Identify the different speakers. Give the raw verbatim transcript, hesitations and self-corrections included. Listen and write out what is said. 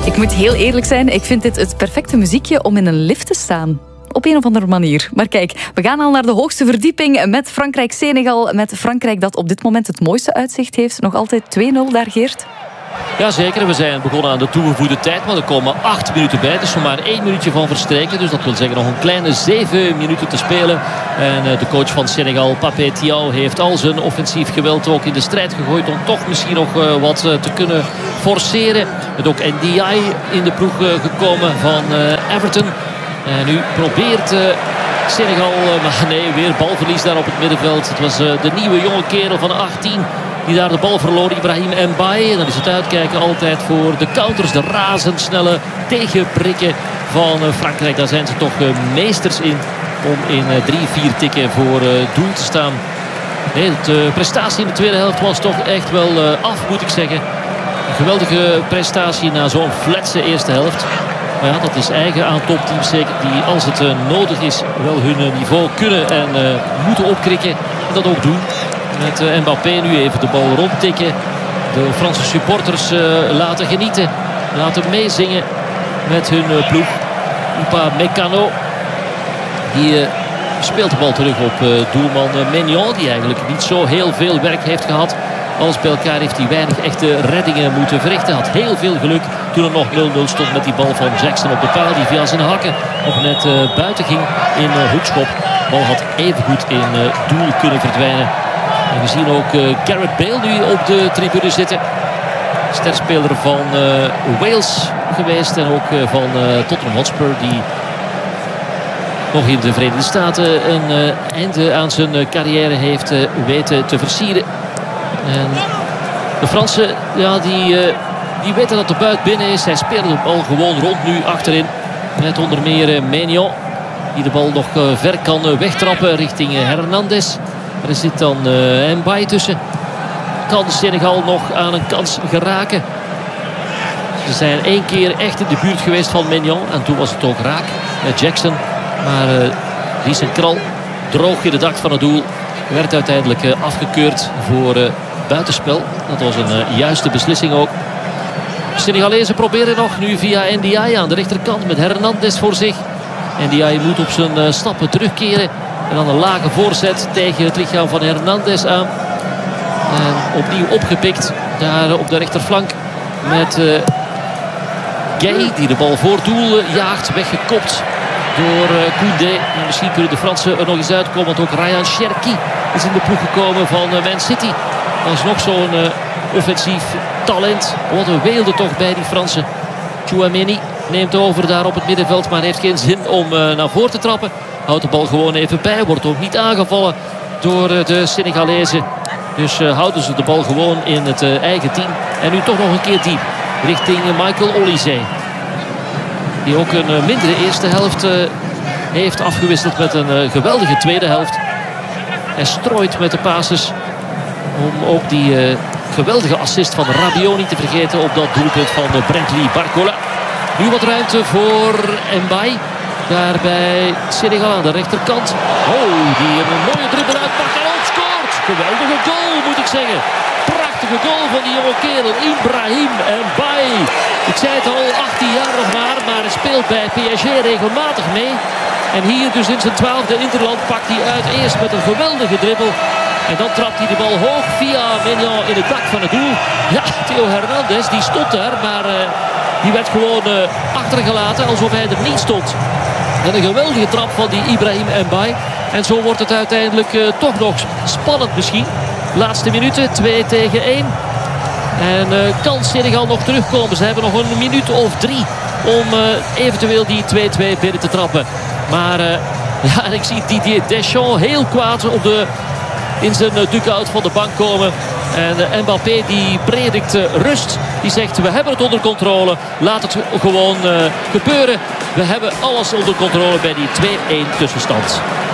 Speaker 1: Ik moet heel eerlijk zijn, ik vind dit het perfecte muziekje om in een lift te staan. Op een of andere manier. Maar kijk, we gaan al naar de hoogste verdieping met Frankrijk-Senegal. Met Frankrijk dat op dit moment het mooiste uitzicht heeft. Nog altijd twee nul daar, Geert.
Speaker 2: Jazeker, we zijn begonnen aan de toegevoegde tijd. Maar er komen acht minuten bij. Dus nog maar één minuutje van verstreken. Dus dat wil zeggen nog een kleine zeven minuten te spelen. En de coach van Senegal, Pape Thiaw, heeft al zijn offensief geweld ook in de strijd gegooid. Om toch misschien nog wat te kunnen forceren. Met ook N D I in de ploeg gekomen van Everton. En nu probeert uh, Senegal, uh, maar nee, weer balverlies daar op het middenveld. Het was uh, de nieuwe jonge kerel van achttien die daar de bal verloor, Ibrahim Mbaye. En dan is het uitkijken altijd voor de counters, de razendsnelle tegenprikken van uh, Frankrijk. Daar zijn ze toch uh, meesters in om in uh, drie, vier tikken voor uh, doel te staan. Nee, de prestatie in de tweede helft was toch echt wel uh, af, moet ik zeggen. Een geweldige prestatie na zo'n fletse eerste helft. Maar ja, dat is eigen aan topteams zeker. Die als het uh, nodig is wel hun uh, niveau kunnen en uh, moeten opkrikken. En dat ook doen. Met uh, Mbappé nu even de bal rondtikken. De Franse supporters uh, laten genieten. Laten meezingen met hun uh, ploeg. Upa Mécano. Die uh, speelt de bal terug op uh, doelman uh, Maignan. Die eigenlijk niet zo heel veel werk heeft gehad. Alles bij elkaar heeft hij weinig echte reddingen moeten verrichten. Had heel veel geluk toen er nog nul nul stond met die bal van Jackson op de paal. Die via zijn hakken nog net uh, buiten ging in uh, hoekschop. De bal had evengoed in uh, doel kunnen verdwijnen. En we zien ook uh, Gareth Bale nu op de tribune zitten. Sterspeler van uh, Wales geweest. En ook uh, van uh, Tottenham Hotspur. Die nog in de Verenigde Staten een uh, einde aan zijn uh, carrière heeft uh, weten te versieren. En de Fransen, ja, die, uh, die weten dat de buit binnen is. Zij spelen de bal gewoon rond nu achterin. Met onder meer uh, Maignan. Die de bal nog uh, ver kan uh, wegtrappen richting uh, Hernandez. Er zit dan uh, Mbaye tussen. Kan Senegal nog aan een kans geraken? Ze zijn één keer echt in de buurt geweest van Maignan. En toen was het ook raak met Jackson. Maar uh, Ries en Kral droog in de dak van het doel. Werd uiteindelijk uh, afgekeurd voor... Uh, buitenspel. Dat was een uh, juiste beslissing ook. De Senegalezen proberen nog nu via N D I aan de rechterkant met Hernandez voor zich. N D I moet op zijn uh, stappen terugkeren. En dan een lage voorzet tegen het lichaam van Hernandez aan. En opnieuw opgepikt daar op de rechterflank met uh, Gay die de bal voor doel uh, jaagt. Weggekopt door uh, Koundé. En misschien kunnen de Fransen er nog eens uitkomen. Want ook Ryan Cherki is in de ploeg gekomen van uh, Man City. Dat is nog zo'n uh, offensief talent. Wat een weelde toch bij die Fransen. Tchouaméni neemt over daar op het middenveld. Maar heeft geen zin om uh, naar voren te trappen. Houdt de bal gewoon even bij. Wordt ook niet aangevallen door uh, de Senegalezen. Dus uh, houden ze de bal gewoon in het uh, eigen team. En nu toch nog een keer diep. Richting uh, Michael Olise. Die ook een uh, mindere eerste helft uh, heeft afgewisseld met een uh, geweldige tweede helft. Hij strooit met de passes. Om ook die uh, geweldige assist van Rabiot niet te vergeten op dat doelpunt van uh, Brentley Barcola. Nu wat ruimte voor Mbaye. Daar bij Senegal aan de rechterkant. Oh, die een mooie dribbel uitpakt en ook scoort. Geweldige goal moet ik zeggen. Prachtige goal van die jonge kerel. Ibrahim Mbaye. Ik zei het al, achttien jaar nog maar. Maar hij speelt bij P S G regelmatig mee. En hier dus in zijn twaalfde interland pakt hij uit. Eerst met een geweldige dribbel. En dan trapt hij de bal hoog via Maignan in het dak van het doel. Ja, Theo Hernandez, die stond daar. Maar uh, die werd gewoon uh, achtergelaten alsof hij er niet stond. En een geweldige trap van die Ibrahim Mbaye. En zo wordt het uiteindelijk uh, toch nog spannend misschien. Laatste minuten, twee tegen één. En uh, kan Senegal nog terugkomen. Ze hebben nog een minuut of drie om uh, eventueel die twee twee binnen te trappen. Maar uh, ja, ik zie Didier Deschamps heel kwaad op de... in zijn dugout van de bank komen. En uh, Mbappé die predikt uh, rust. Die zegt we hebben het onder controle. Laat het gewoon uh, gebeuren. We hebben alles onder controle bij die twee één tussenstand.